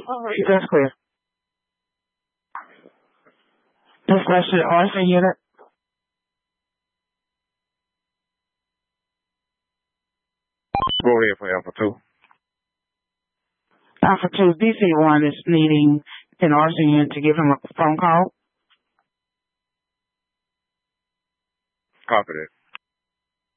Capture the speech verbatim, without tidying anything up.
That's clear. This that's the R C unit. Go ahead for Alpha two. Alpha two, D C one is needing an R C unit to give him a phone call. Copy that.